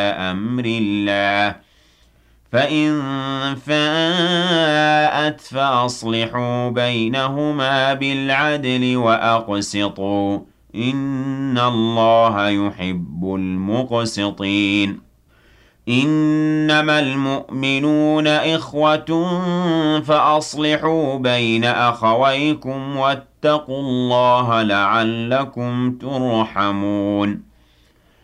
أمر الله فإن فاءت فأصلحوا بينهما بالعدل وأقسطوا إن الله يحب المقسطين إنما المؤمنون إخوة فأصلحوا بين أخويكم واتقوا الله لعلكم ترحمون